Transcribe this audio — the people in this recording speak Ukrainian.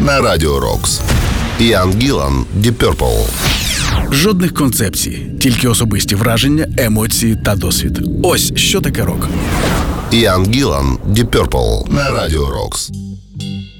на Радіо Рокс. Ян Гілан, Deep Purple. Жодних концепцій, тільки особисті враження, емоції та досвід. Ось що таке рок. Ян Гілан, Deep Purple на Радіо Рокс.